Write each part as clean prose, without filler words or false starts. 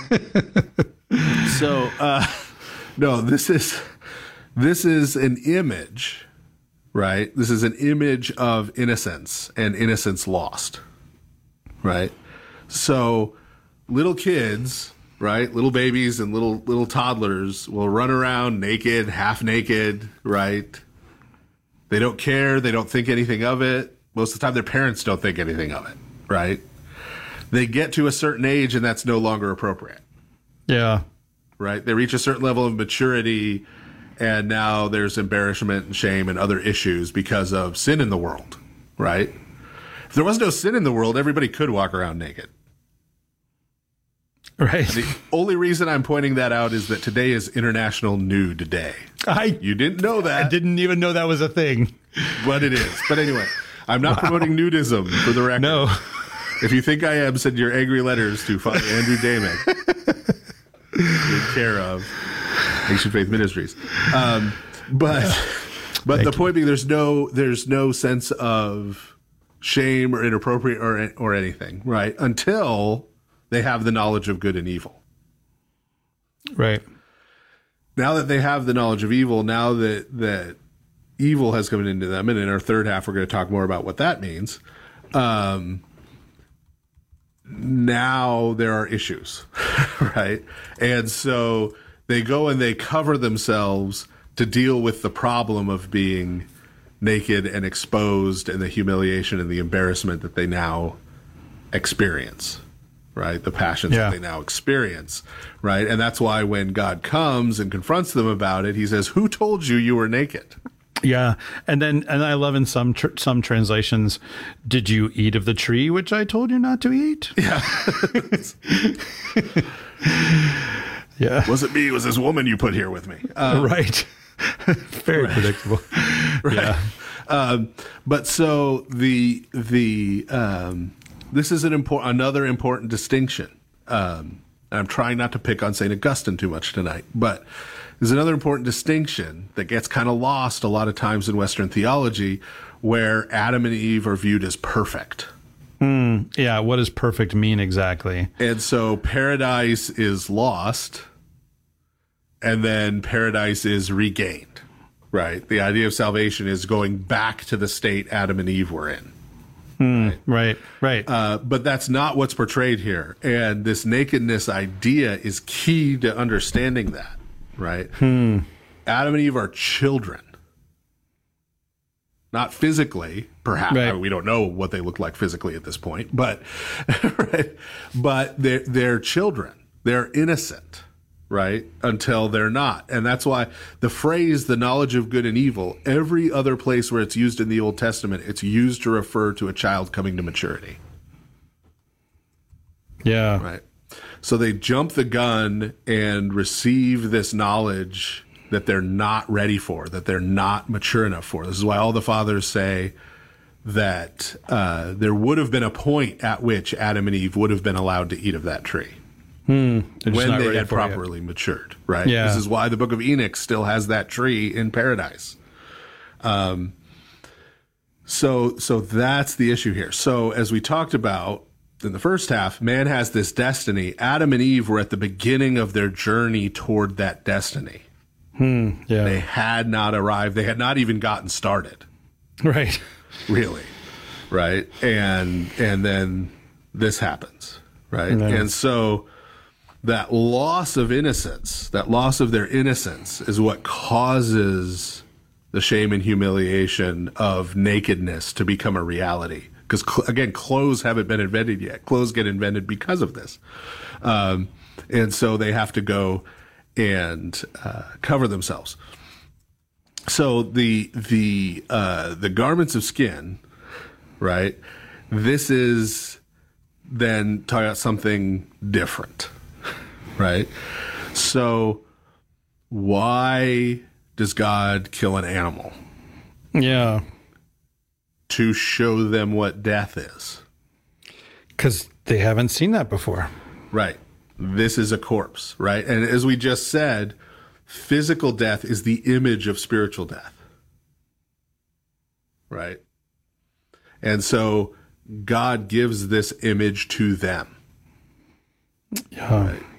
So, no, this is an image, right? This is an image of innocence and innocence lost, right? So little kids, right? Little babies and little toddlers will run around naked, half naked, right? They don't care. They don't think anything of it. Most of the time, their parents don't think anything of it, right? They get to a certain age and that's no longer appropriate. Yeah. Right? They reach a certain level of maturity and now there's embarrassment and shame and other issues because of sin in the world, right? If there was no sin in the world, everybody could walk around naked. Right. The only reason I'm pointing that out is that today is International Nude Day. You didn't know that. I didn't even know that was a thing. But it is. But anyway, I'm not promoting nudism for the record. No. If you think I am, send your angry letters to Father Andrew Damick. Take care of Nation Faith Ministries. But the point being, there's no sense of shame or inappropriate or anything, right? Until they have the knowledge of good and evil. Right. Now that they have the knowledge of evil, now that evil has come into them, and in our third half, we're going to talk more about what that means. Now there are issues, right? And so they go and they cover themselves to deal with the problem of being naked and exposed and the humiliation and the embarrassment that they now experience. Right? The passions that they now experience, right? And that's why when God comes and confronts them about it, he says, "Who told you you were naked?" Yeah. And I love in some translations, "Did you eat of the tree which I told you not to eat?" Yeah. Yeah. Was it me? Was this woman you put here with me? Right. Very predictable. Right. Yeah. But so the this is another important distinction. I'm trying not to pick on St. Augustine too much tonight, but there's another important distinction that gets kind of lost a lot of times in Western theology, where Adam and Eve are viewed as perfect. Yeah, what does perfect mean exactly? And so paradise is lost, and then paradise is regained, right? The idea of salvation is going back to the state Adam and Eve were in. Right. But that's not what's portrayed here. And this nakedness idea is key to understanding that, right? Adam and Eve are children. Not physically, perhaps. Right. I mean, we don't know what they look like physically at this point, but right? But they're children. They're innocent, right? Until they're not. And that's why the phrase, the knowledge of good and evil, every other place where it's used in the Old Testament, it's used to refer to a child coming to maturity. Yeah. Right. So they jump the gun and receive this knowledge that they're not ready for, that they're not mature enough for. This is why all the fathers say that there would have been a point at which Adam and Eve would have been allowed to eat of that tree. When they had properly matured, right? Yeah. This is why the Book of Enoch still has that tree in paradise. So that's the issue here. So as we talked about in the first half, man has this destiny. Adam and Eve were at the beginning of their journey toward that destiny. Yeah. They had not arrived. They had not even gotten started. Right. Really. Right. And then this happens. Right. And so that loss of innocence, that loss of their innocence is what causes the shame and humiliation of nakedness to become a reality. Because, again, clothes haven't been invented yet. Clothes get invented because of this. And so they have to go and cover themselves. So the garments of skin, right, this is then talking about something different. Right? So why does God kill an animal? Yeah. To show them what death is. Because they haven't seen that before. Right. This is a corpse, right? And as we just said, physical death is the image of spiritual death. Right? And so God gives this image to them. Yeah. Right?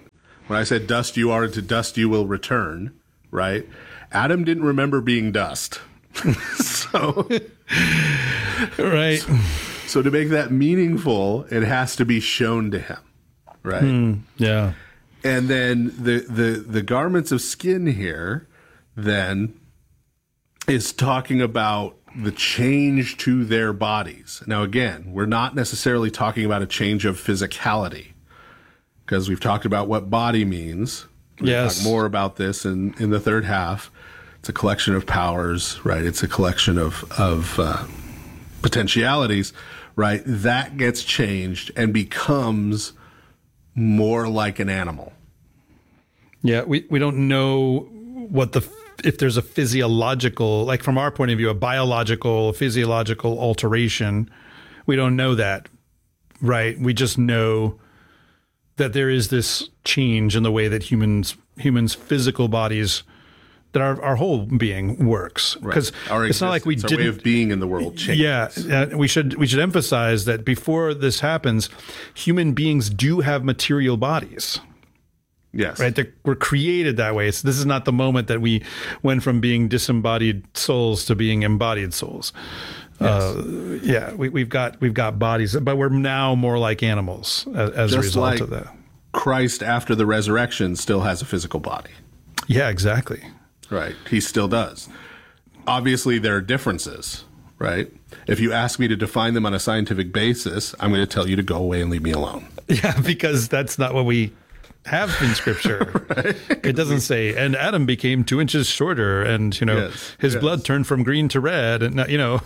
When I said dust you are, to dust you will return, right? Adam didn't remember being dust. So, right. So to make that meaningful, it has to be shown to him, right? Yeah. And then the garments of skin here then is talking about the change to their bodies. Now, again, we're not necessarily talking about a change of physicality, because we've talked about what body means. We'll talk more about this in the third half. It's a collection of powers, right? It's a collection of potentialities, right? That gets changed and becomes more like an animal. Yeah, we don't know what if there's a physiological, like from our point of view, a biological, physiological alteration. We don't know that, right? We just know that there is this change in the way that humans' physical bodies, that our whole being works. Because it's not like we didn't. Our way of being in the world changes. Yeah, we should emphasize that before this happens, human beings do have material bodies. Yes. Right. They were created that way. So this is not the moment that we went from being disembodied souls to being embodied souls. Yes. We've got bodies, but we're now more like animals as a result of that. Christ after the resurrection still has a physical body. Yeah, exactly. Right. He still does. Obviously, there are differences, right? If you ask me to define them on a scientific basis, I'm going to tell you to go away and leave me alone. Yeah, because that's not what we have in Scripture. Right? It doesn't say, and Adam became 2 inches shorter, and his blood turned from green to red, and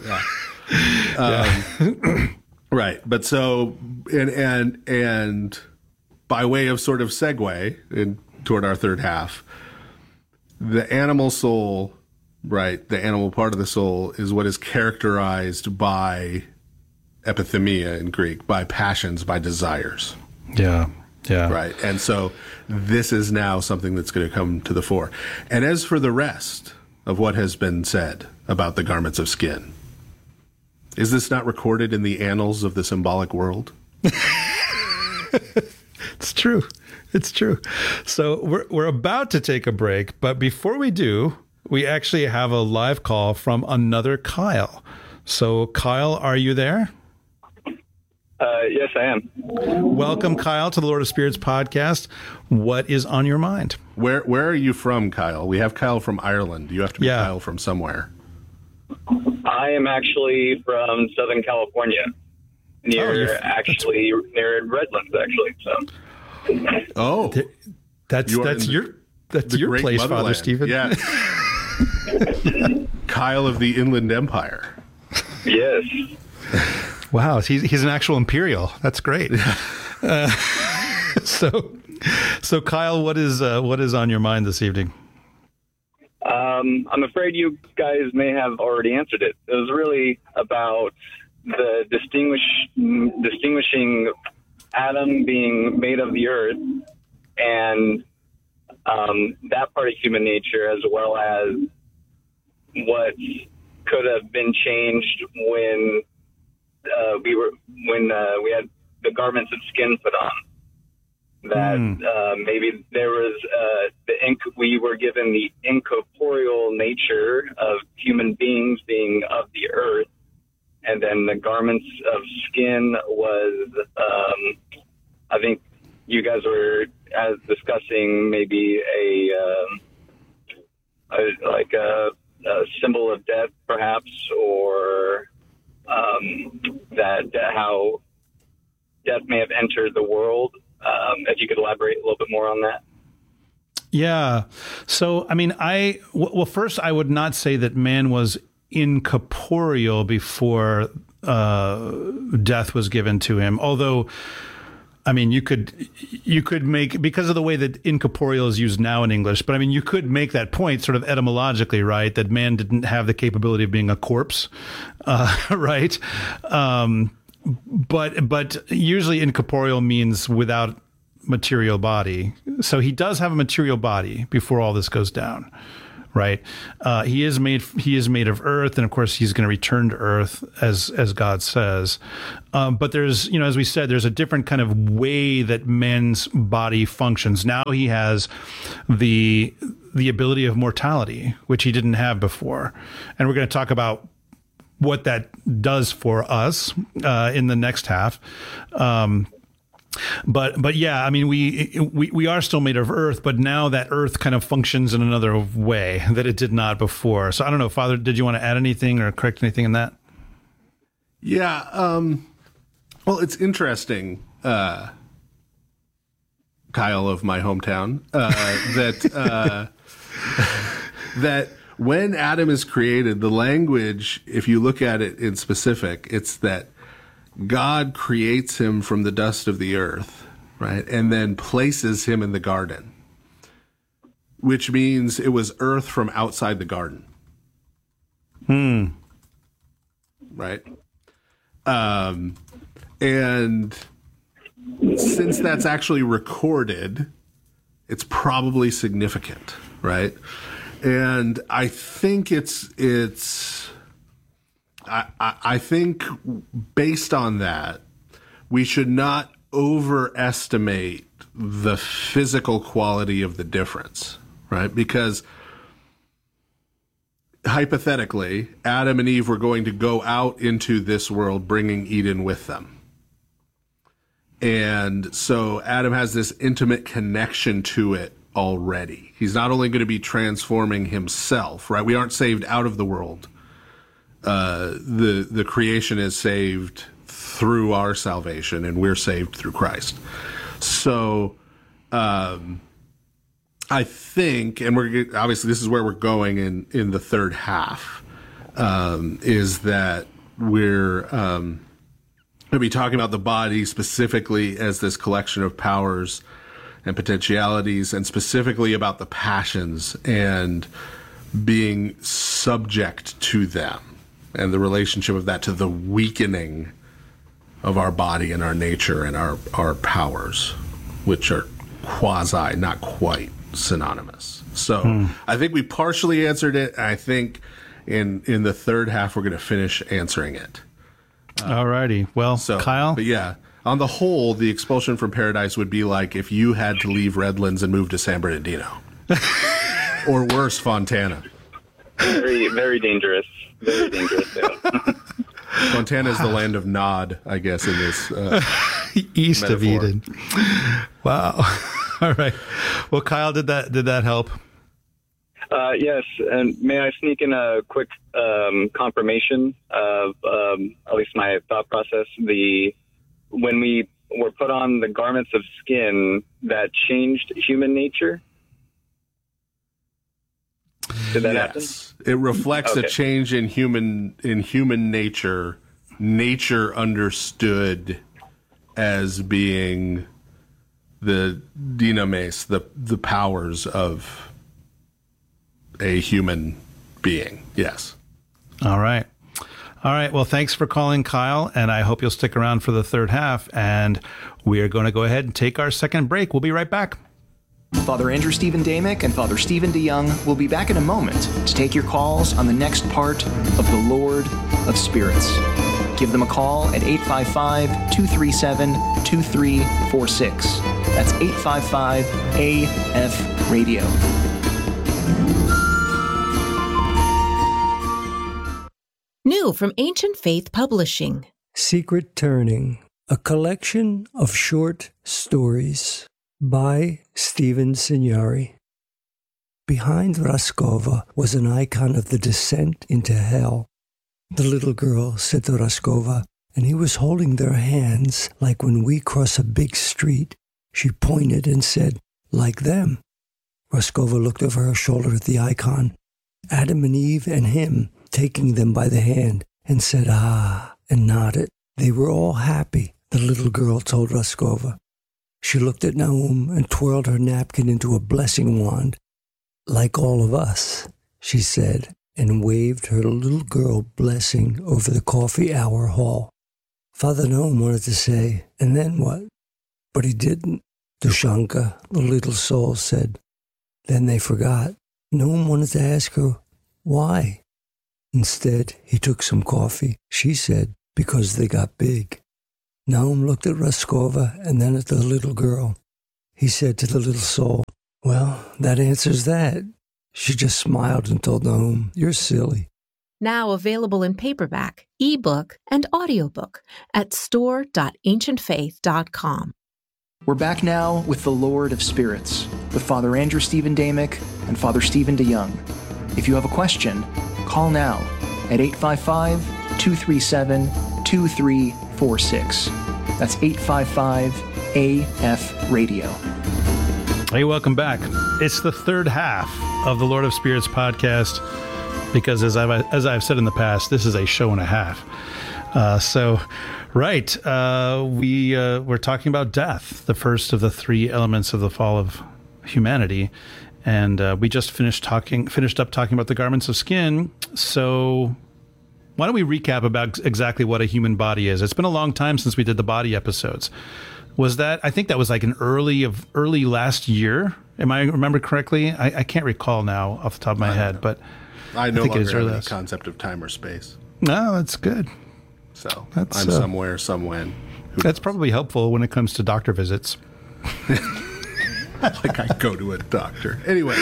right. But so and by way of sort of segue toward our third half, the animal soul, right? The animal part of the soul is what is characterized by epithemia in Greek, by passions, by desires. Yeah. Yeah. Right. And so this is now something that's going to come to the fore. And as for the rest of what has been said about the garments of skin, is this not recorded in the annals of the symbolic world? It's true. It's true. So we're about to take a break, but before we do, we actually have a live call from another Kyle. So Kyle, are you there? Yes, I am. Welcome, Kyle, to the Lord of Spirits podcast. What is on your mind? Where are you from, Kyle? We have Kyle from Ireland. You have to be Kyle from somewhere. I am actually from Southern California, near Redlands, actually. So. That's your place, motherland. Father Stephen. Yeah. Kyle of the Inland Empire. Yes. Wow, he's an actual imperial. That's great. So Kyle, what is on your mind this evening? I'm afraid you guys may have already answered it. It was really about the distinguishing Adam being made of the earth and that part of human nature, as well as what could have been changed when we had the garments of skin put on. That maybe there was we were given the incorporeal nature of human beings being of the earth, and then the garments of skin was I think you guys were discussing maybe a symbol of death, perhaps, or that how death may have entered the world. If you could elaborate a little bit more on that. Yeah. So, I mean, first, I would not say that man was incorporeal before death was given to him. Although, I mean, you could make, because of the way that incorporeal is used now in English, but I mean, you could make that point sort of etymologically, right? That man didn't have the capability of being a corpse, right? But usually incorporeal means without material body. So he does have a material body before all this goes down, right? He is made of earth, and of course he's going to return to earth as God says. But there's, as we said, there's a different kind of way that man's body functions. Now he has the ability of mortality, which he didn't have before. And we're going to talk about what that does for us in the next half. But yeah, I mean, we are still made of earth, but now that earth kind of functions in another way that it did not before. So I don't know, Father, did you want to add anything or correct anything in that? Yeah. Well, it's interesting, Kyle of my hometown, that when Adam is created, the language, if you look at it in specific, it's that God creates him from the dust of the earth, right? And then places him in the garden, which means it was earth from outside the garden. Right? And since that's actually recorded, it's probably significant, right? And I think I think based on that, we should not overestimate the physical quality of the difference, right? Because hypothetically, Adam and Eve were going to go out into this world bringing Eden with them. And so Adam has this intimate connection to it already. He's not only going to be transforming himself, right? We aren't saved out of the world. The creation is saved through our salvation, and we're saved through Christ. So, I think, and we're obviously this is where we're going in the third half, is that we're going to be talking about the body specifically as this collection of powers and potentialities, and specifically about the passions and being subject to them, and the relationship of that to the weakening of our body and our nature and our powers, which are quasi, not quite synonymous. So I think we partially answered it. I think in the third half, we're going to finish answering it. All righty. Well, so, Kyle? But yeah, on the whole, the expulsion from paradise would be like if you had to leave Redlands and move to San Bernardino. Or worse, Fontana. Very, very dangerous. Very dangerous, yeah. Montana is the land of Nod, I guess, in this east metaphor. of Eden. Wow. All right. Well, Kyle, did that help? Yes, and may I sneak in a quick confirmation of at least my thought process? When we were put on the garments of skin, that changed human nature. Did that happen? It reflects a change in human nature. Nature understood as being the dynamis, the powers of a human being. Yes. All right. Well, thanks for calling, Kyle, and I hope you'll stick around for the third half. And we are going to go ahead and take our second break. We'll be right back. Father Andrew Stephen Damick and Father Stephen DeYoung will be back in a moment to take your calls on the next part of The Lord of Spirits. Give them a call at 855-237-2346. That's 855-AF-RADIO. New from Ancient Faith Publishing. Secret Turning, a collection of short stories by Stephen Signori. Behind Raskova was an icon of the descent into hell. The little girl said to Raskova, and he was holding their hands like when we cross a big street. She pointed and said, like them. Raskova looked over her shoulder at the icon, Adam and Eve and him taking them by the hand, and said, ah, and nodded. They were all happy, the little girl told Raskova. She looked at Naum and twirled her napkin into a blessing wand. Like all of us, she said, and waved her little girl blessing over the coffee hour hall. Father Naum wanted to say, and then what? But he didn't. Dushanka, the little soul, said, then they forgot. Nahum wanted to ask her why. Instead, he took some coffee. She said, because they got big. Nahum looked at Raskova and then at the little girl. He said to the little soul, well, that answers that. She just smiled and told Nahum, you're silly. Now available in paperback, ebook, and audiobook at store.ancientfaith.com. We're back now with the Lord of Spirits, with Father Andrew Stephen Damick and Father Stephen DeYoung. If you have a question, call now at 855-237-2346. That's 855-AF-RADIO. Hey, welcome back. It's the third half of the Lord of Spirits podcast, because as I've said in the past, this is a show and a half. We're talking about death, the first of the three elements of the fall of humanity, and we just finished up talking about the garments of skin. So why don't we recap about exactly what a human body is? It's been a long time since we did the body episodes. I think that was like an early last year. Am I remember correctly? I can't recall now off the top of my head, but I no longer have any concept of time or space. No, that's good. So I'm somewhere, somewhen. That's probably helpful when it comes to doctor visits. Like I go to a doctor. Anyway.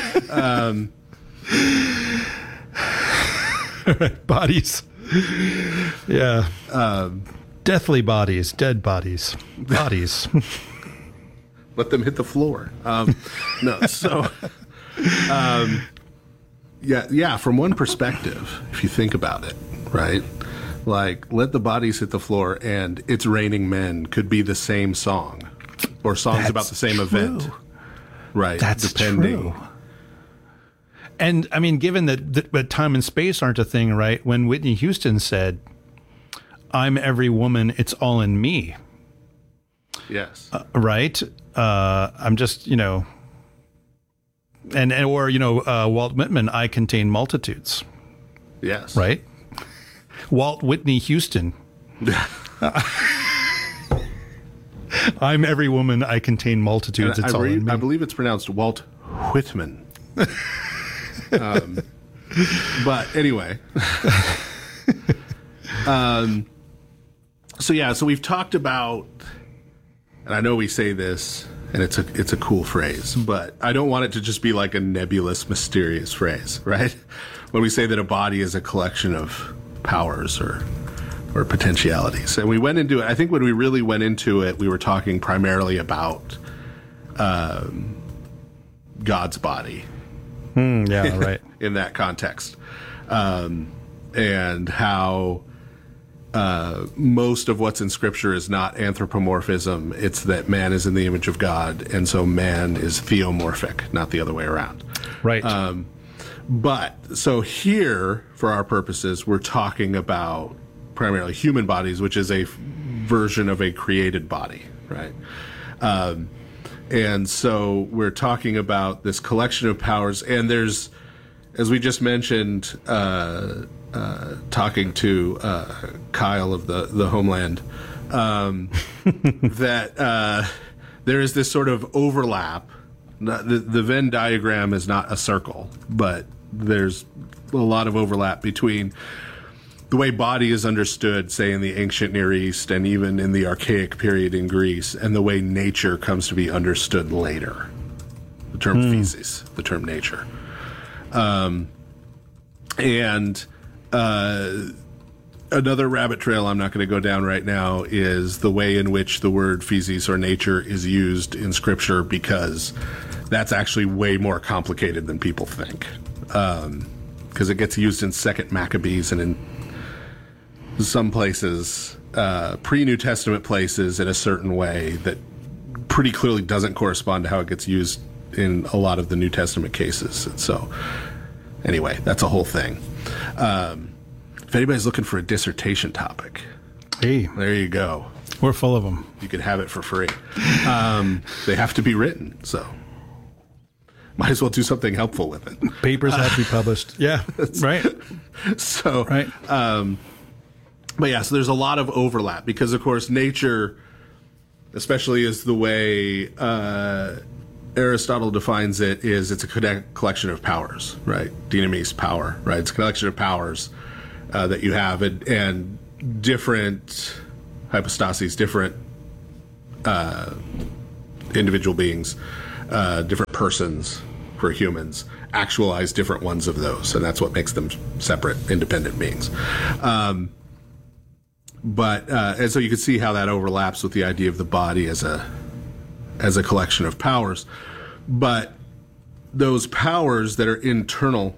Bodies. Yeah. Deathly bodies, dead bodies. Bodies. Let them hit the floor. Yeah, from one perspective, if you think about it, right? Like, let the bodies hit the floor and It's Raining Men could be the same song or songs about the same event. Right. That's depending. True. And I mean, given that time and space aren't a thing, right? When Whitney Houston said, I'm every woman, it's all in me. Yes. Right. I'm just, Walt Whitman, I contain multitudes. Yes. Right. Walt Whitney Houston. I'm every woman, I contain multitudes. It's all in me. I believe it's pronounced Walt Whitman. But anyway. So we've talked about, and I know we say this, and it's a cool phrase, but I don't want it to just be like a nebulous, mysterious phrase, right? When we say that a body is a collection of powers or potentialities. And we went into it, I think when we really went into it, we were talking primarily about God's body. Yeah, right. In that context. And how most of what's in Scripture is not anthropomorphism. It's that man is in the image of God, and so man is theomorphic, not the other way around. Right. But so here, for our purposes, we're talking about primarily human bodies, which is a version of a created body, right? And so we're talking about this collection of powers, and there's, as we just mentioned, talking to Kyle of the Homeland, that there is this sort of overlap. The Venn diagram is not a circle, but there's a lot of overlap between the way body is understood, say, in the ancient Near East and even in the archaic period in Greece, and the way nature comes to be understood later. The term physis, the term nature. Another rabbit trail I'm not going to go down right now is the way in which the word physis or nature is used in Scripture, because that's actually way more complicated than people think. Because it gets used in 2nd Maccabees and in some places, pre-New Testament places, in a certain way that pretty clearly doesn't correspond to how it gets used in a lot of the New Testament cases. And so, anyway, that's a whole thing. If anybody's looking for a dissertation topic, hey, there you go. We're full of them. You could have it for free. They have to be written, so might as well do something helpful with it. Papers have to be published. Yeah, right. So, right. But yeah, so there's a lot of overlap because, of course, nature, especially as the way Aristotle defines it is it's a collection of powers, right? Dynamis, power, right? It's a collection of powers that you have, and different hypostases, different individual beings, different persons for humans actualize different ones of those, and that's what makes them separate, independent beings. And so you can see how that overlaps with the idea of the body as a collection of powers. But those powers that are internal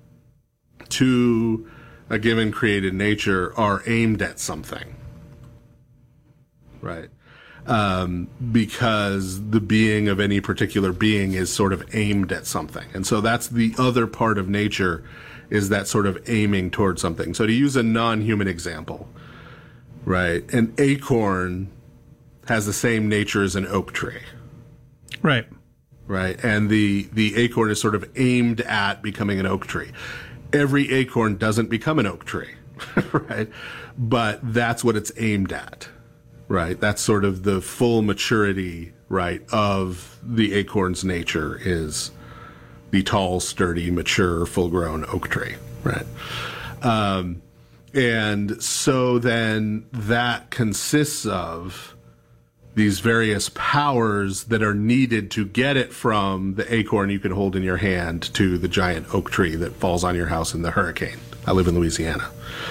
to a given created nature are aimed at something, right? Because the being of any particular being is sort of aimed at something. And so that's the other part of nature, is that sort of aiming towards something. So to use a non-human example, right, an acorn has the same nature as an oak tree. Right. Right. And the acorn is sort of aimed at becoming an oak tree. Every acorn doesn't become an oak tree, right? But that's what it's aimed at, right? That's sort of the full maturity, right, of the acorn's nature, is the tall, sturdy, mature, full-grown oak tree, right? And so then that consists of these various powers that are needed to get it from the acorn you can hold in your hand to the giant oak tree that falls on your house in the hurricane. I live in Louisiana.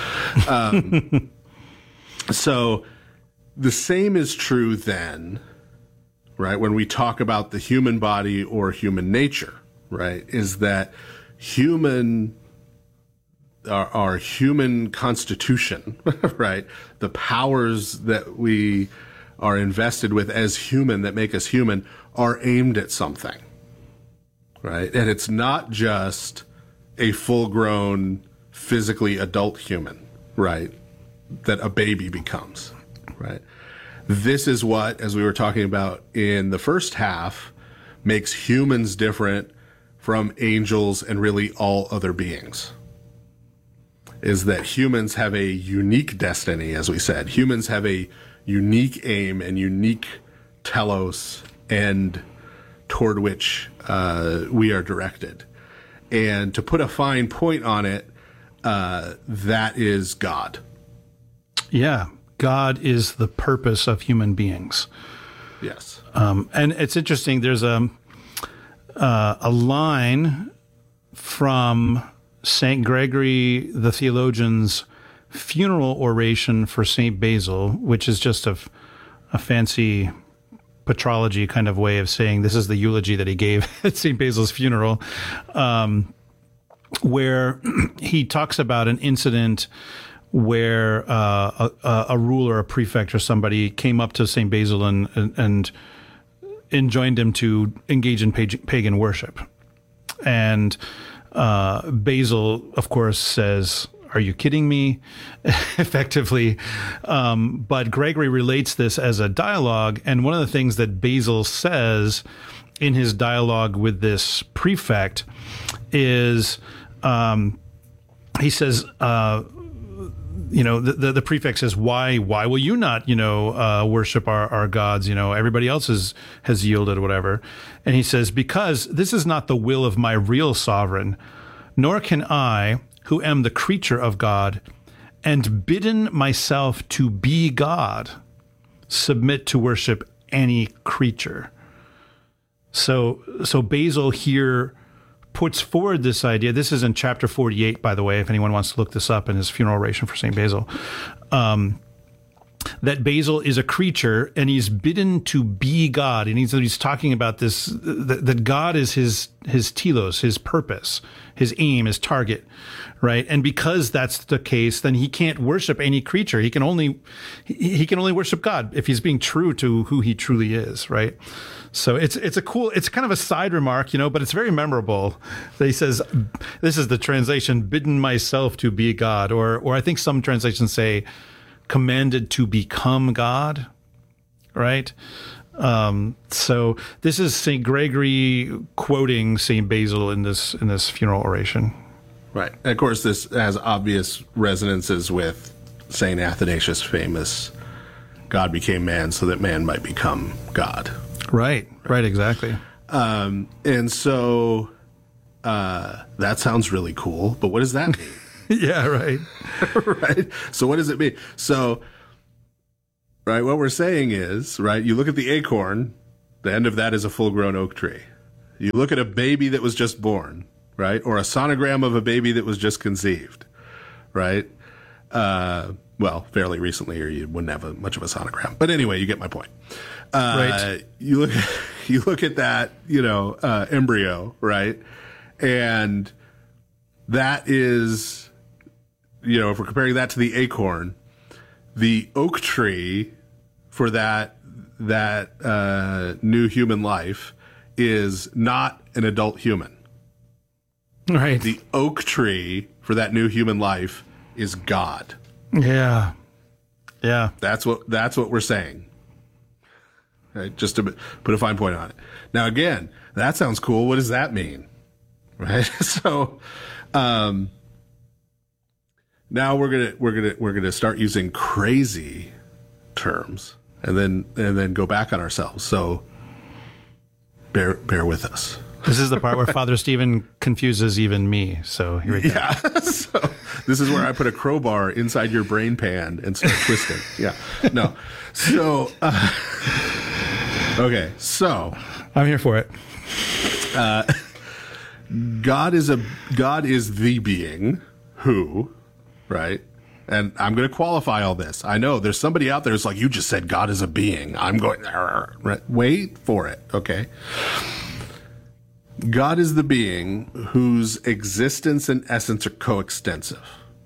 So the same is true then, right, when we talk about the human body or human nature, right, is that our human constitution, right, the powers that we are invested with as human, that make us human, are aimed at something, right? And it's not just a full-grown, physically adult human, right, that a baby becomes, right? This is what, as we were talking about in the first half, makes humans different from angels and really all other beings, is that humans have a unique destiny, as we said. Humans have a unique aim and unique telos end toward which we are directed. And to put a fine point on it, that is God. Yeah, God is the purpose of human beings. Yes. And it's interesting, there's a line from St. Gregory the theologian's funeral oration for St. Basil, which is just a fancy patrology kind of way of saying this is the eulogy that he gave at St. Basil's funeral, where he talks about an incident where a ruler, a prefect or somebody came up to St. Basil and enjoined him to engage in pagan worship. And Basil, of course, says, "Are you kidding me?" effectively. But Gregory relates this as a dialogue. And one of the things that Basil says in his dialogue with this prefect is, he says, the prefect says, why will you not, worship our gods? Everybody else has yielded or whatever. And he says, because this is not the will of my real sovereign, nor can I, who am the creature of God, and bidden myself to be God, submit to worship any creature. So Basil here puts forward this idea. This is in chapter 48, by the way, if anyone wants to look this up in his funeral oration for St. Basil, that Basil is a creature and he's bidden to be God. And he's talking about this, that God is his telos, his purpose, his aim, his target, right? And because that's the case, then he can't worship any creature. He can only worship God if he's being true to who he truly is, right? So it's kind of a side remark, but it's very memorable. That he says, this is the translation, bidden myself to be God, or I think some translations say commanded to become God, right? So this is St. Gregory quoting St. Basil in this funeral oration. Right. And of course, this has obvious resonances with St. Athanasius' famous God became man so that man might become God. Right, exactly. And so that sounds really cool, but what does that mean? Yeah, right. Right. So what does it mean? So, right, what we're saying is, right, you look at the acorn, the end of that is a full-grown oak tree. You look at a baby that was just born, right, or a sonogram of a baby that was just conceived, right? Well, fairly recently, or you wouldn't have much of a sonogram. But anyway, you get my point. Right. You look at that, embryo, right? And that is, if we're comparing that to the acorn, the oak tree for that new human life is not an adult human. Right. The oak tree for that new human life is God. Yeah. Yeah. That's what we're saying. Right? Just to put a fine point on it. Now, again, that sounds cool. What does that mean? Right. So, now we're gonna start using crazy terms and then go back on ourselves. So bear with us. This is the part where Father Stephen confuses even me. So here we go. Yeah. So this is where I put a crowbar inside your brain pan and start twisting. Yeah. No. So okay. So I'm here for it. God is the being who, right? And I'm going to qualify all this. I know there's somebody out there who's like, you just said God is a being. I'm going, right? Wait for it. Okay. God is the being whose existence and essence are coextensive.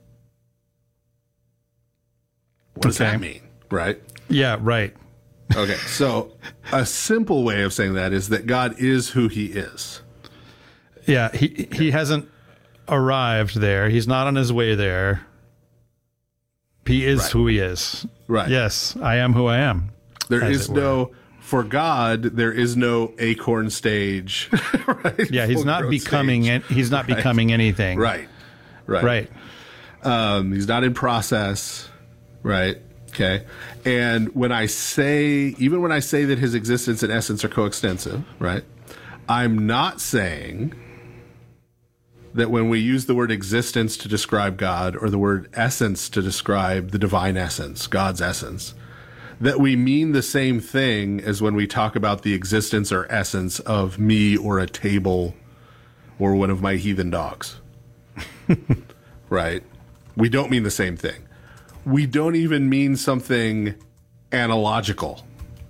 What does that mean? Right? Yeah, right. Okay. So a simple way of saying that is that God is who he is. Yeah, he hasn't arrived there. He's not on his way there. He is who he is. Right. Yes, I am who I am. For God, there is no acorn stage. Right? Yeah, he's not becoming anything. Right. He's not in process. Right. Okay. And when I say that his existence and essence are coextensive, right, I'm not saying that when we use the word existence to describe God or the word essence to describe the divine essence, God's essence, that we mean the same thing as when we talk about the existence or essence of me or a table or one of my heathen dogs. Right? We don't mean the same thing. We don't even mean something analogical.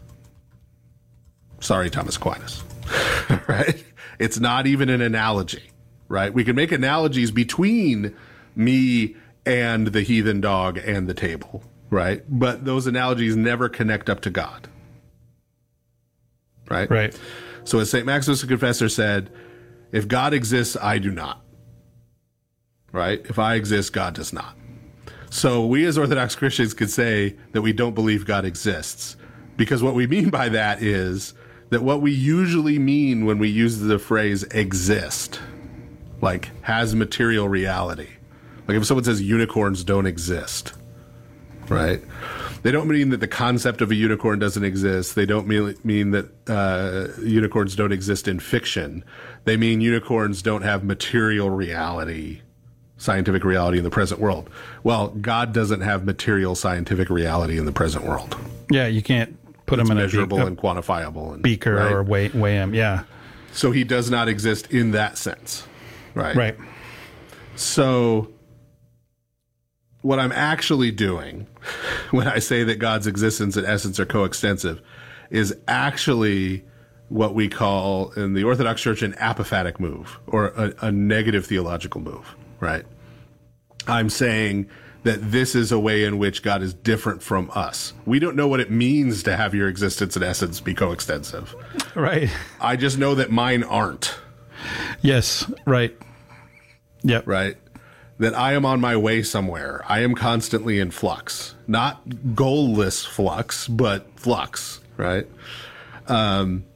Sorry, Thomas Aquinas. Right? It's not even an analogy. Right? We can make analogies between me and the heathen dog and the table. Right? But those analogies never connect up to God. Right? Right. So as St. Maximus the Confessor said, if God exists, I do not. Right? If I exist, God does not. So we as Orthodox Christians could say that we don't believe God exists, because what we mean by that is that what we usually mean when we use the phrase exist, like has material reality. Like if someone says unicorns don't exist, right? They don't mean that the concept of a unicorn doesn't exist. They don't mean that unicorns don't exist in fiction. They mean unicorns don't have material reality, scientific reality in the present world. Well, God doesn't have material scientific reality in the present world. Yeah, you can't put him in measurable and quantifiable and beaker, right? Or weigh him. Yeah. So he does not exist in that sense. Right. Right. So what I'm actually doing when I say that God's existence and essence are coextensive is actually what we call in the Orthodox Church an apophatic move, or a negative theological move, right? I'm saying that this is a way in which God is different from us. We don't know what it means to have your existence and essence be coextensive. Right. I just know that mine aren't. Yes, right. Yep. Right? That I am on my way somewhere. I am constantly in flux. Not goalless flux, but flux, right? And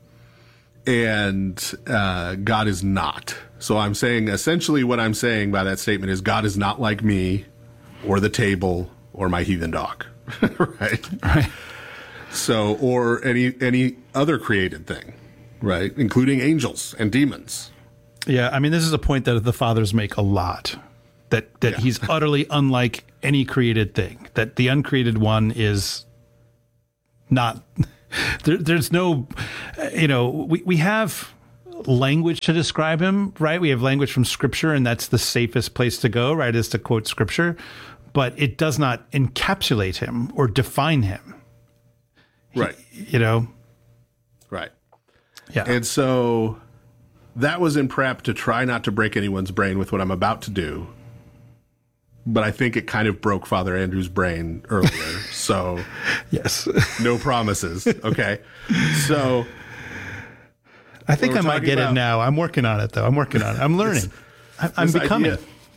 God is not. So I'm saying, essentially what I'm saying by that statement is God is not like me or the table or my heathen dog, right? Right. So, or any other created thing, right? Including angels and demons. Yeah, I mean, this is a point that the fathers make a lot, that he's utterly unlike any created thing, that the uncreated one is not, there's no, we have language to describe him, right? We have language from Scripture, and that's the safest place to go, right, is to quote Scripture, but it does not encapsulate him or define him. Right. Right. Yeah. And so that was in prep to try not to break anyone's brain with what I'm about to do. But I think it kind of broke Father Andrew's brain earlier. So yes, no promises. Okay. So I think I might get it now. I'm working on it, though. I'm working on it. I'm learning. I'm becoming.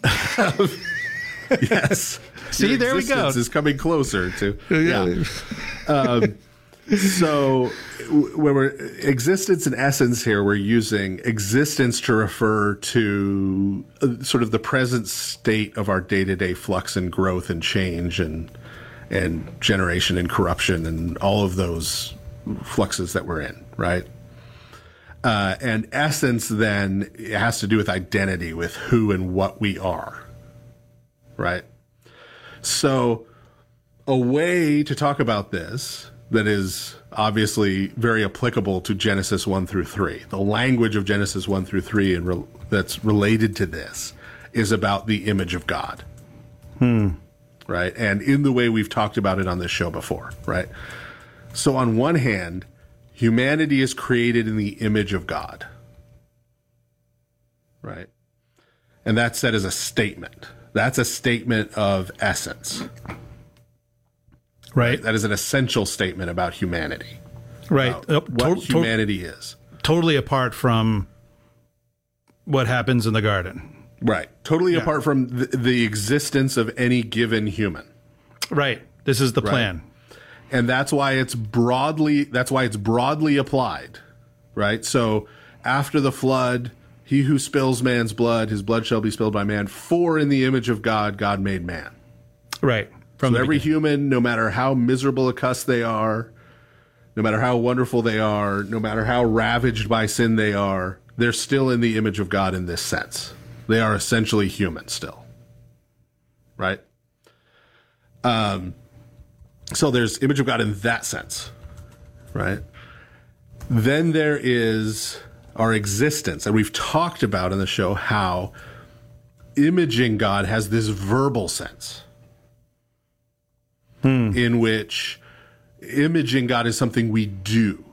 Yes. See, there we go. Is coming closer to. Yeah. So when we're existence and essence here, we're using existence to refer to sort of the present state of our day-to-day flux and growth and change and generation and corruption and all of those fluxes that we're in, right? And essence then has to do with identity, with who and what we are, right? So a way to talk about this that is obviously very applicable to Genesis 1 through 3. The language of Genesis 1 through 3 and that's related to this is about the image of God. Right? And in the way we've talked about it on this show before, right? So on one hand, humanity is created in the image of God. Right? And that's said as a statement. That's a statement of essence. Right. That is an essential statement about humanity. Right. What humanity is. Totally apart from what happens in the garden. Right. Totally apart from the existence of any given human. Right. This is the plan. And that's why it's broadly applied. Right? So after the flood, he who spills man's blood, his blood shall be spilled by man. For in the image of God, God made man. Right. So every human, no matter how miserable a cuss they are, no matter how wonderful they are, no matter how ravaged by sin they are, they're still in the image of God in this sense. They are essentially human still. Right? So there's image of God in that sense. Right? Then there is our existence. And we've talked about in the show how imaging God has this verbal sense. In which imaging God is something we do.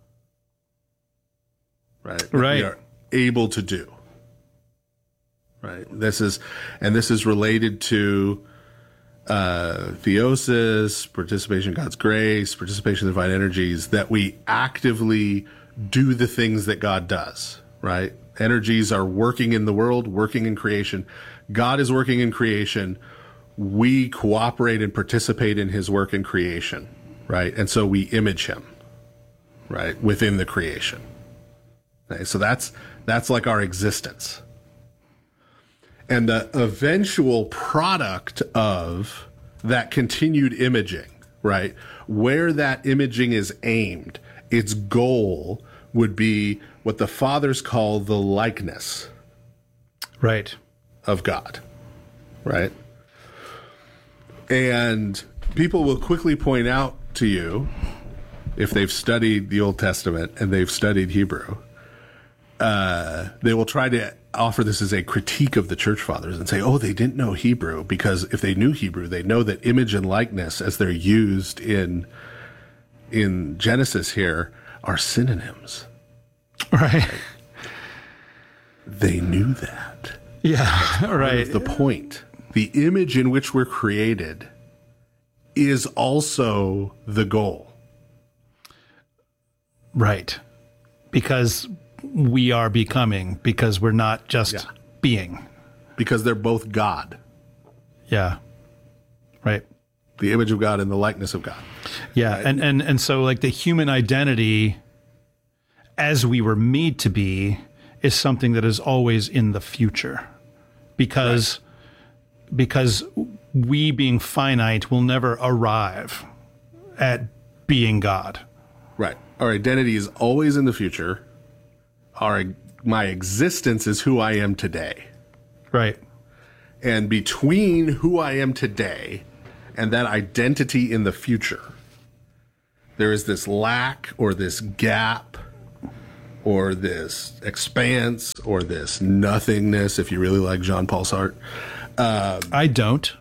Right? Right. We are able to do. Right? This is related to theosis, participation in God's grace, participation in divine energies, that we actively do the things that God does. Right? Energies are working in the world, working in creation. God is working in creation. We cooperate and participate in his work in creation, right? And so we image him, right, within the creation. Okay, so that's like our existence. And the eventual product of that continued imaging, right, where that imaging is aimed, its goal would be what the fathers call the likeness, right, of God, right? And people will quickly point out to you, if they've studied the Old Testament and they've studied Hebrew, they will try to offer this as a critique of the church fathers and say, oh, they didn't know Hebrew, because if they knew Hebrew, they know that image and likeness, as they're used in Genesis here, are synonyms. Right. They knew that. Yeah, right. The point. The image in which we're created is also the goal. Right. Because we are becoming, because we're not just being. Because they're both God. Yeah. Right. The image of God and the likeness of God. Yeah. Right? And so like the human identity as we were made to be is something that is always in the future. Because we being finite will never arrive at being God. Right. Our identity is always in the future, my existence is who I am today. Right. And between who I am today and that identity in the future, there is this lack or this gap or this expanse or this nothingness, if you really like Jean-Paul Sartre. I don't.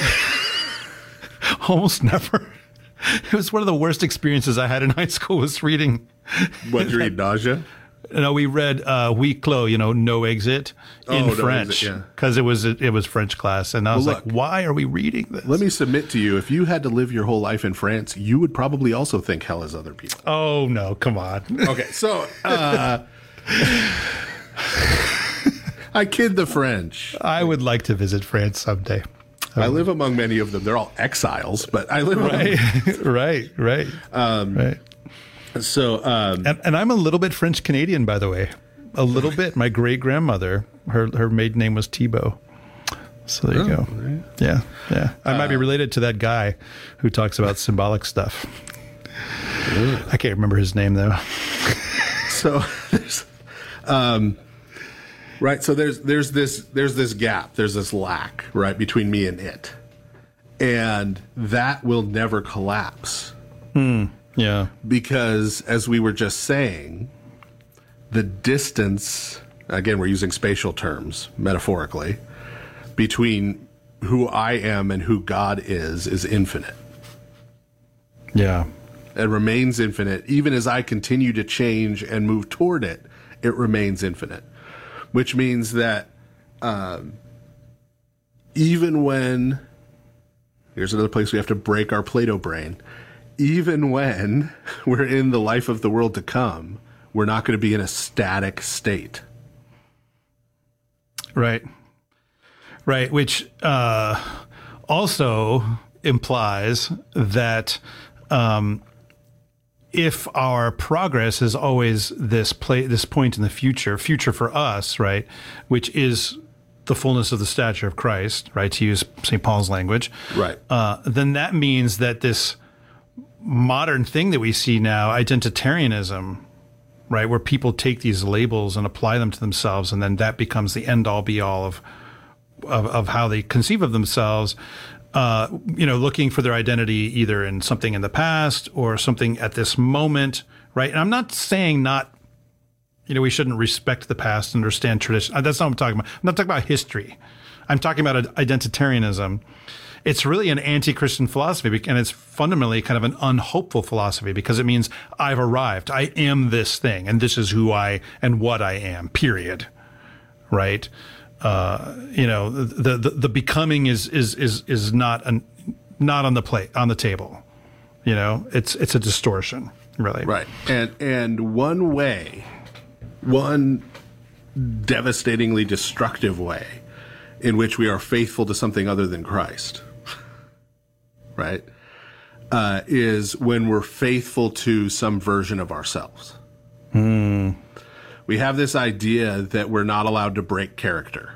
Almost never. It was one of the worst experiences I had in high school was reading. What did you read, Nausea? No, we read Huis Clos, No Exit in French because it was French class. And I was like, why are we reading this? Let me submit to you, if you had to live your whole life in France, you would probably also think hell is other people. Oh, no, come on. Okay, so I kid the French. I would like to visit France someday. I live among many of them. They're all exiles, but I live among them. Right. Right. So, and I'm a little bit French Canadian, by the way, a little bit. My great grandmother, her maiden name was Thibault. So there you go. Right. Yeah. I might be related to that guy who talks about symbolic stuff. I can't remember his name though. So, right. So there's this gap. There's this lack, right, between me and it, and that will never collapse. Yeah. Because as we were just saying, the distance, again, we're using spatial terms metaphorically, between who I am and who God is infinite. Yeah. It remains infinite. Even as I continue to change and move toward it, it remains infinite. Which means that even when, here's another place we have to break our Plato brain, even when we're in the life of the world to come, we're not going to be in a static state. Right. Which also implies that if our progress is always this point in the future for us, right, which is the fullness of the stature of Christ, right, to use St. Paul's language, right, then that means that this modern thing that we see now, identitarianism, right, where people take these labels and apply them to themselves, and then that becomes the end all be all of how they conceive of themselves, looking for their identity either in something in the past or something at this moment, right? And I'm not saying we shouldn't respect the past and understand tradition. That's not what I'm talking about. I'm not talking about history. I'm talking about identitarianism. It's really an anti-Christian philosophy, and it's fundamentally kind of an unhopeful philosophy because it means I've arrived. I am this thing, and this is who I and what I am, period. Right? The becoming is not on the table. It's a distortion, really. Right. And one devastatingly destructive way in which we are faithful to something other than Christ, right, is when we're faithful to some version of ourselves. We have this idea that we're not allowed to break character.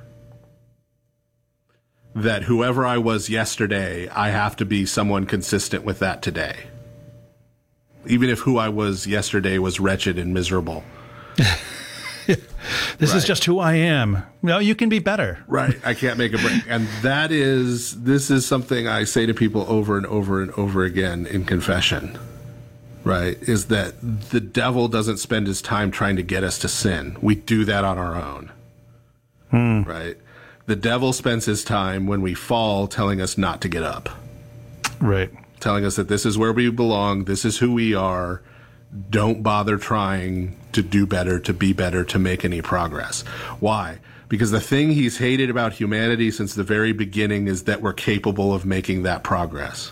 That whoever I was yesterday, I have to be someone consistent with that today. Even if who I was yesterday was wretched and miserable. This is just who I am. No, you can be better. Right. I can't make a break. And this is something I say to people over and over and over again in confession, right? Is that the devil doesn't spend his time trying to get us to sin. We do that on our own, right? The devil spends his time when we fall telling us not to get up. Right. Telling us that this is where we belong. This is who we are. Don't bother trying to do better, to be better, to make any progress. Why? Because the thing he's hated about humanity since the very beginning is that we're capable of making that progress.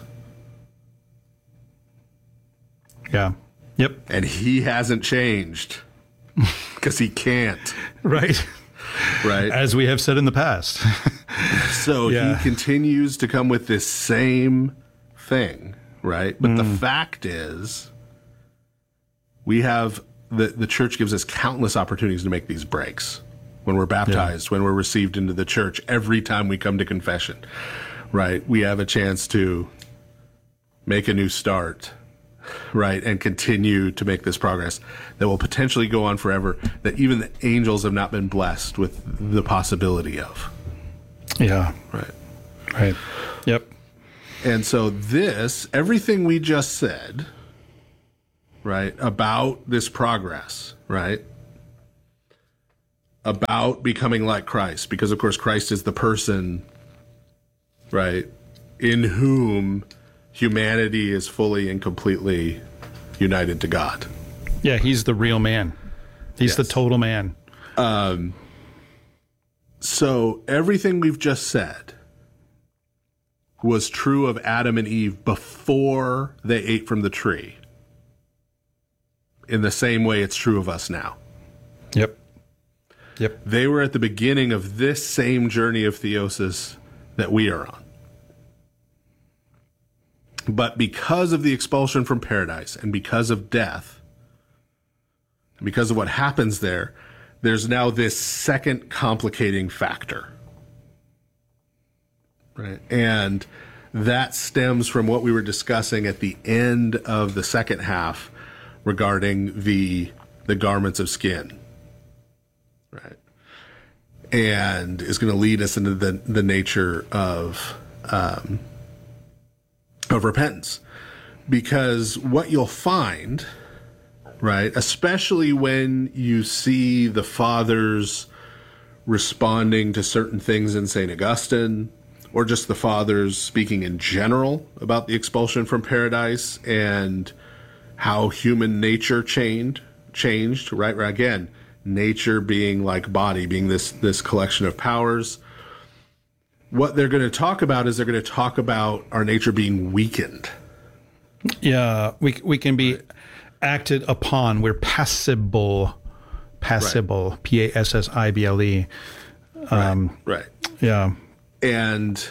Yeah. Yep. And he hasn't changed because he can't. Right. Right. As we have said in the past. So he continues to come with this same thing, right? But the fact is, we have the church gives us countless opportunities to make these breaks. When we're baptized, when we're received into the church, every time we come to confession, right? We have a chance to make a new start, right, and continue to make this progress that will potentially go on forever, that even the angels have not been blessed with the possibility of. Yeah. Right. Yep. And so everything we just said, right, about this progress, right, about becoming like Christ, because of course Christ is the person, right, in whom humanity is fully and completely united to God. Yeah, he's the real man. He's the total man. So everything we've just said was true of Adam and Eve before they ate from the tree. In the same way it's true of us now. Yep. They were at the beginning of this same journey of theosis that we are on. But because of the expulsion from paradise and because of death, and because of what happens there, there's now this second complicating factor. Right? And that stems from what we were discussing at the end of the second half regarding the garments of skin. Right? And is going to lead us into the nature of repentance. Because what you'll find, right, especially when you see the fathers responding to certain things in St. Augustine, or just the fathers speaking in general about the expulsion from paradise and how human nature changed, right? Again, nature being like body, being this collection of powers. What they're going to talk about is they're going to talk about our nature being weakened. Yeah, we can be acted upon. We're passible, Right. P-A-S-S-I-B-L-E. Right. Yeah. And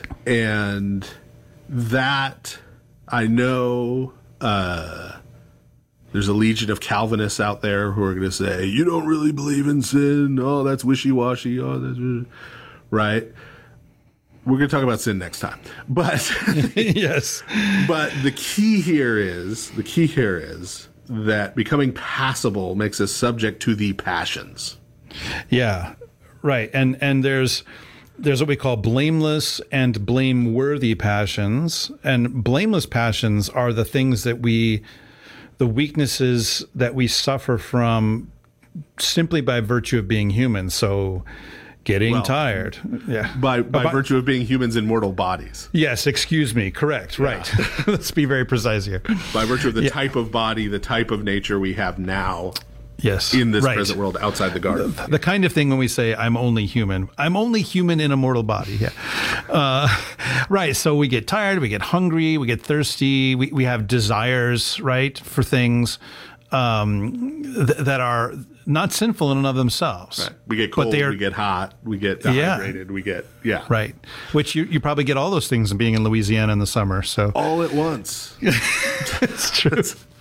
that, I know, there's a legion of Calvinists out there who are going to say, you don't really believe in sin. Oh, that's wishy-washy. Oh, that's right. We're going to talk about sin next time. But Yes. but the key here is that becoming passible makes us subject to the passions. Yeah. Right. And there's what we call blameless and blameworthy passions. And blameless passions are the things that the weaknesses that we suffer from simply by virtue of being human. So getting tired. Yeah. By virtue of being humans in mortal bodies. Yes, excuse me. Correct. Right. Let's be very precise here. By virtue of the type of body, the type of nature we have now. Yes. In this present world outside the garden. The kind of thing when we say, I'm only human in a mortal body. Yeah. Right. So we get tired, we get hungry, we get thirsty, we have desires, right, for things that are not sinful in and of themselves. Right. We get cold, we get hot, we get dehydrated, we get, Right. Which you probably get all those things being in Louisiana in the summer. So all at once. It's true.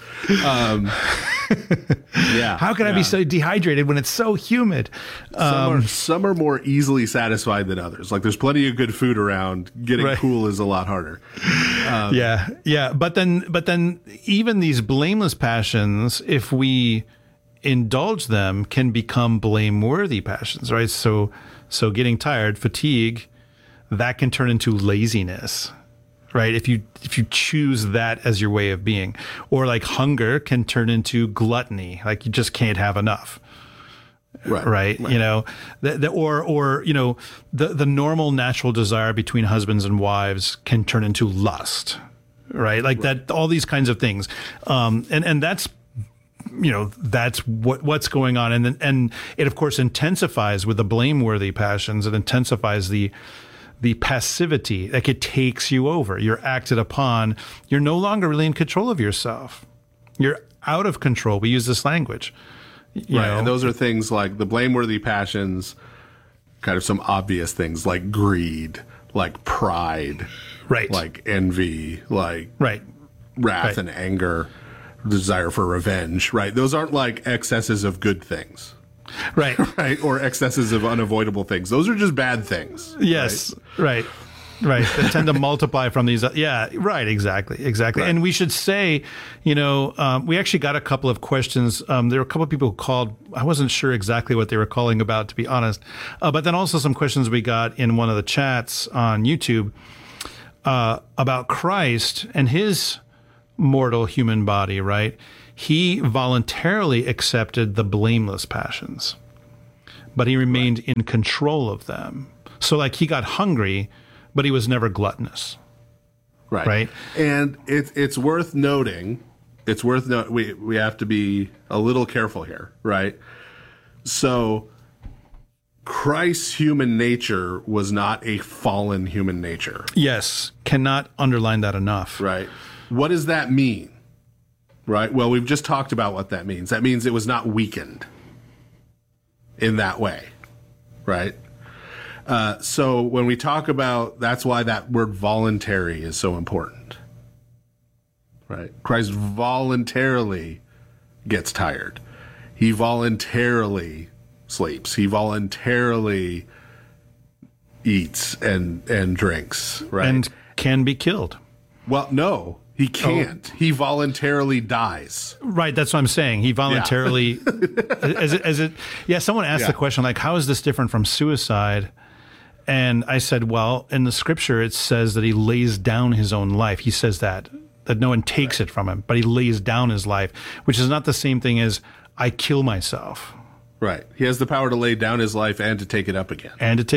Yeah. How can I be so dehydrated when it's so humid? Some are more easily satisfied than others. Like there's plenty of good food around. Getting cool is a lot harder. Yeah. But then even these blameless passions, if we indulge them, can become blameworthy passions, right? So getting tired, fatigue, that can turn into laziness. Right. If you choose that as your way of being, or like hunger can turn into gluttony, like you just can't have enough. Right. You know, or you know, the normal natural desire between husbands and wives can turn into lust. Right. Like that, all these kinds of things. And that's, you know, that's what's going on. And it of course intensifies with the blameworthy passions. It intensifies the passivity, like it takes you over. You're acted upon. You're no longer really in control of yourself. You're out of control. We use this language. You know? And those are things like the blameworthy passions, kind of some obvious things like greed, like pride, like envy, like wrath and anger, desire for revenge, right? Those aren't like excesses of good things. Right. Right. Or excesses of unavoidable things. Those are just bad things. Yes. Right. Right. They tend to multiply from these. Yeah, right. Exactly. Right. And we should say, we actually got a couple of questions. There were a couple of people who called. I wasn't sure exactly what they were calling about, to be honest. But then also some questions we got in one of the chats on YouTube about Christ and his mortal human body, right? He voluntarily accepted the blameless passions, but he remained in control of them. So like he got hungry, but he was never gluttonous. Right. And it's worth noting, we have to be a little careful here, right? So Christ's human nature was not a fallen human nature. Yes. Cannot underline that enough. Right. What does that mean? Right. Well, we've just talked about what that means. That means it was not weakened in that way. Right. So when we talk about, that's why that word voluntary is so important. Right. Christ voluntarily gets tired. He voluntarily sleeps. He voluntarily eats and drinks. Right. And can be killed. Well, no. He can't. He voluntarily dies. Right, that's what I'm saying. He voluntarily, someone asked the question, like, how is this different from suicide? And I said, well, in the scripture, it says that he lays down his own life. He says that no one takes it from him, but he lays down his life, which is not the same thing as I kill myself. Right. He has the power to lay down his life and to take it up again.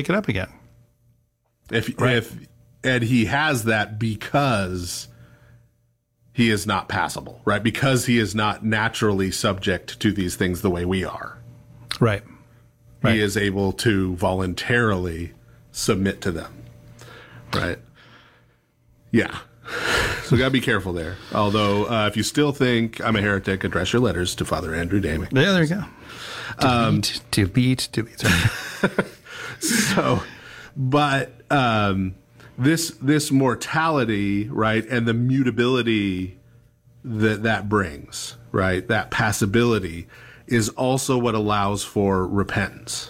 And he has that because he is not passible, right? Because he is not naturally subject to these things the way we are. Right. He is able to voluntarily submit to them. Right. Yeah. So we got to be careful there. Although, if you still think I'm a heretic, address your letters to Father Andrew Damick. Yeah, there you go. To beat. So, but this mortality, right, and the mutability that brings, right, that passibility is also what allows for repentance,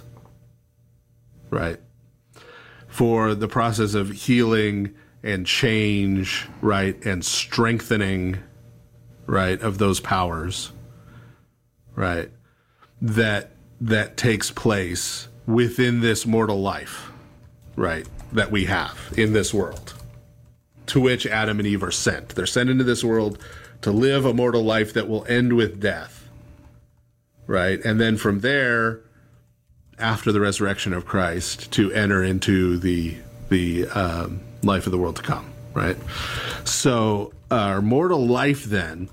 right, for the process of healing and change, right, and strengthening, right, of those powers, right, that takes place within this mortal life, right, that we have in this world, to which Adam and Eve are sent. They're sent into this world to live a mortal life that will end with death, right? And then from there, after the resurrection of Christ, to enter into the life of the world to come, right? So our mortal life then,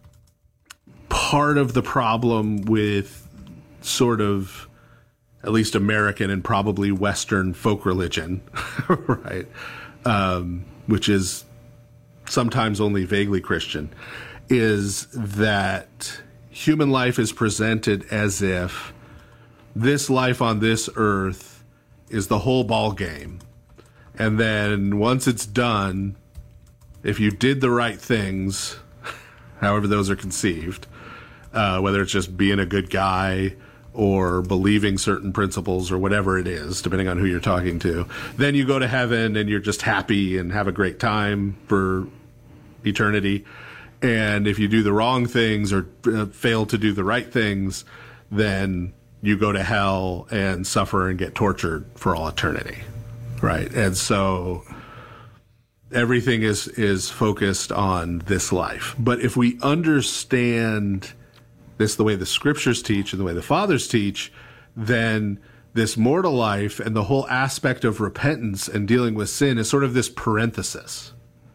part of the problem with sort of at least American and probably Western folk religion, right, which is sometimes only vaguely Christian, is that human life is presented as if this life on this earth is the whole ball game. And then once it's done, if you did the right things, however those are conceived, whether it's just being a good guy or believing certain principles or whatever it is, depending on who you're talking to, then you go to heaven and you're just happy and have a great time for eternity. And if you do the wrong things or fail to do the right things, then you go to hell and suffer and get tortured for all eternity, right? And so everything is focused on this life. But if we understand this the way the scriptures teach and the way the fathers teach, then this mortal life and the whole aspect of repentance and dealing with sin is sort of this parenthesis,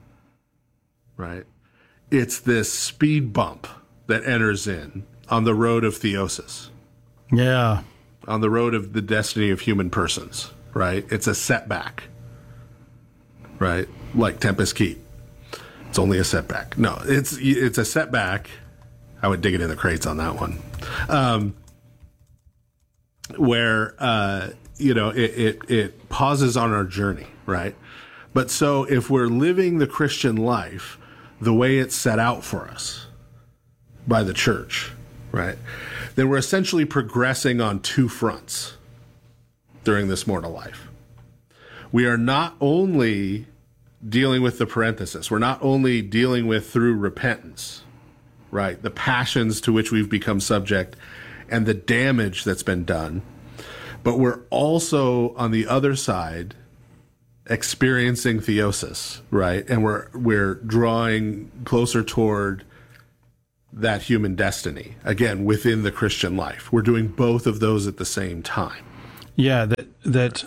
right? It's this speed bump that enters in on the road of theosis. Yeah. On the road of the destiny of human persons, right? It's a setback, right? Like Tempest Keep. It's only a setback. No, it's a setback. I would dig it in the crates on that one. Where, it pauses on our journey, right? But so if we're living the Christian life the way it's set out for us by the church, right, then we're essentially progressing on two fronts during this mortal life. we are not only dealing with the parenthesis, we're not only dealing with through repentance, right? The passions to which we've become subject and the damage that's been done, but we're also on the other side experiencing theosis, right? And we're drawing closer toward that human destiny, again, within the Christian life. We're doing both of those at the same time. Yeah, that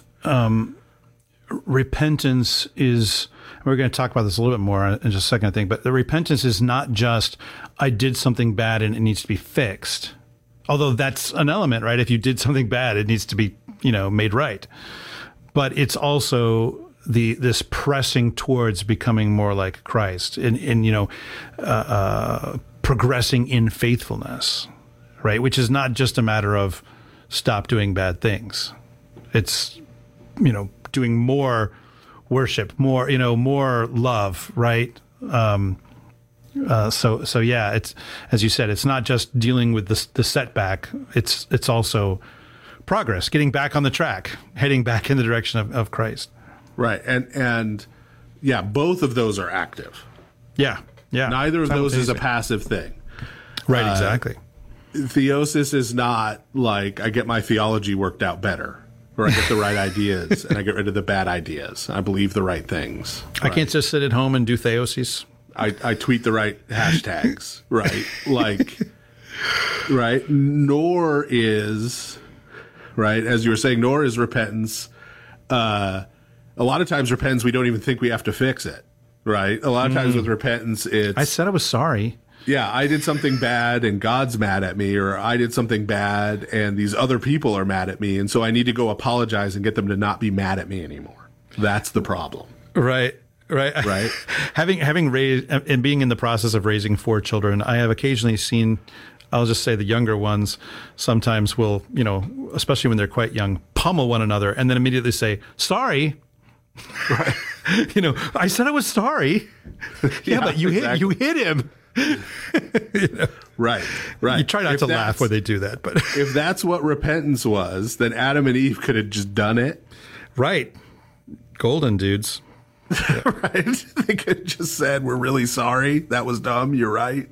repentance is, we're going to talk about this a little bit more in just a second, I think, but the repentance is not just, I did something bad and it needs to be fixed. Although that's an element, right? If you did something bad, it needs to be, made right. But it's also this pressing towards becoming more like Christ and progressing in faithfulness, right? Which is not just a matter of stop doing bad things. It's, doing more worship, more love, right? So yeah, it's, as you said, it's not just dealing with the setback. It's also progress, getting back on the track, heading back in the direction of Christ. Right. And yeah, both of those are active. Yeah. Yeah. Neither of those is a passive thing. Right. Exactly. Theosis is not like I get my theology worked out better, or I get the right ideas and I get rid of the bad ideas. I believe the right things. I can't just sit at home and do theosis. I tweet the right hashtags, right? Like, right? Nor is, right, as you were saying, nor is repentance. A lot of times repentance, we don't even think we have to fix it, right? A lot of times with repentance, it's... I said I was sorry. Yeah, I did something bad and God's mad at me, or I did something bad and these other people are mad at me, and so I need to go apologize and get them to not be mad at me anymore. That's the problem. Right. having raised and being in the process of raising 4 children, I have occasionally seen, I'll just say the younger ones sometimes will, especially when they're quite young, pummel one another and then immediately say, sorry. Right. I said I was sorry. Yeah, but you hit him. Right. You try not to laugh when they do that, but if that's what repentance was, then Adam and Eve could have just done it. Right. Golden dudes. Yeah. Right? They could have just said, we're really sorry. That was dumb. You're right.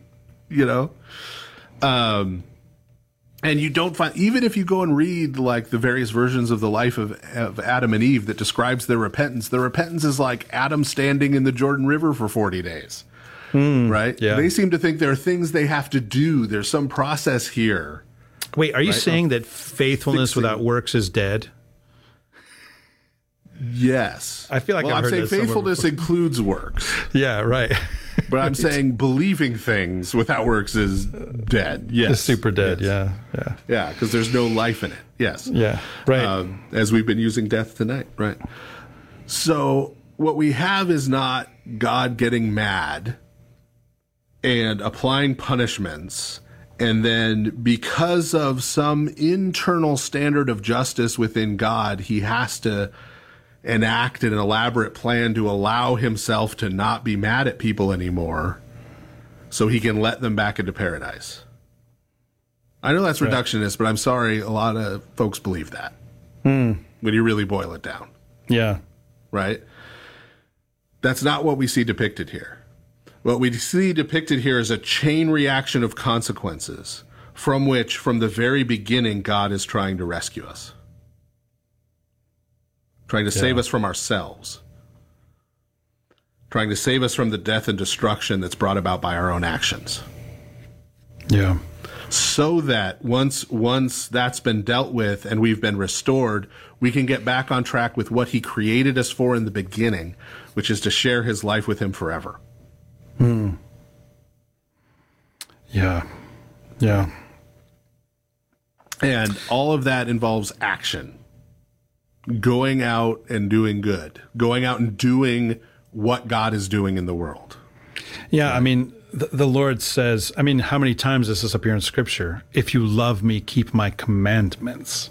And you don't find, even if you go and read like the various versions of the life of Adam and Eve that describes their repentance is like Adam standing in the Jordan River for 40 days. Right? Yeah. They seem to think there are things they have to do. There's some process here. Wait, are you saying that faithfulness without works is dead? Yes. I feel like I'm saying faithfulness includes works. Yeah, right. But I'm saying believing things without works is dead. Yes. It's super dead. Yes. Yeah. Yeah, because there's no life in it. Yes. Yeah. Right. As we've been using death tonight. Right. So what we have is not God getting mad and applying punishments, and then because of some internal standard of justice within God, he has to enact an elaborate plan to allow himself to not be mad at people anymore so he can let them back into paradise. I know that's reductionist, but I'm sorry, a lot of folks believe that when you really boil it down. Yeah. Right? That's not what we see depicted here. What we see depicted here is a chain reaction of consequences from which, from the very beginning, God is trying to rescue us. Trying to save us from ourselves. Trying to save us from the death and destruction that's brought about by our own actions. Yeah. So that once that's been dealt with and we've been restored, we can get back on track with what he created us for in the beginning, which is to share his life with him forever. Yeah. Yeah. And all of that involves action. Going out and doing good. Going out and doing what God is doing in the world. Yeah, I mean, the Lord says, how many times does this appear in Scripture? If you love me, keep my commandments.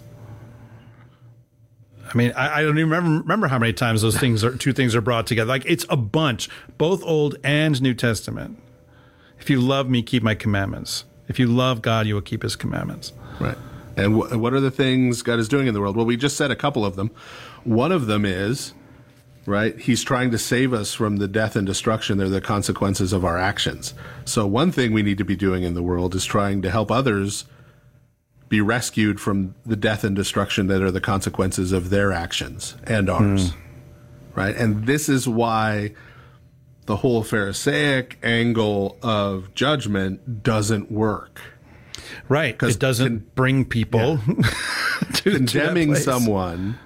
I don't even remember how many times those two things are brought together. Like, it's a bunch, both Old and New Testament. If you love me, keep my commandments. If you love God, you will keep his commandments. Right. And what are the things God is doing in the world? Well, we just said a couple of them. One of them is right? He's trying to save us from the death and destruction that are the consequences of our actions. So one thing we need to be doing in the world is trying to help others be rescued from the death and destruction that are the consequences of their actions and ours, right? And this is why the whole Pharisaic angle of judgment doesn't work. Right. It doesn't bring people to condemning that place. someone